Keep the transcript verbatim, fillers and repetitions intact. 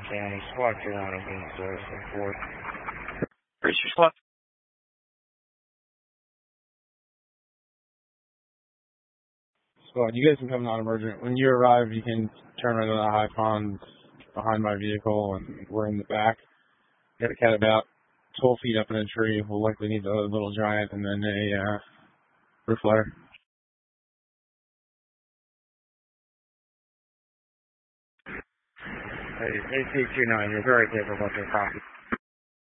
Danny, SWAT two one is being service and fourth. Brace your SWAT. SWAT, you guys can come non-emergent. When you arrive, you can turn right on the high pond behind my vehicle, and we're in the back. Got a cat about twelve feet up in a tree. We'll likely need a little giant and then a uh, roof flare. A C two nine, you're very capable of your copy.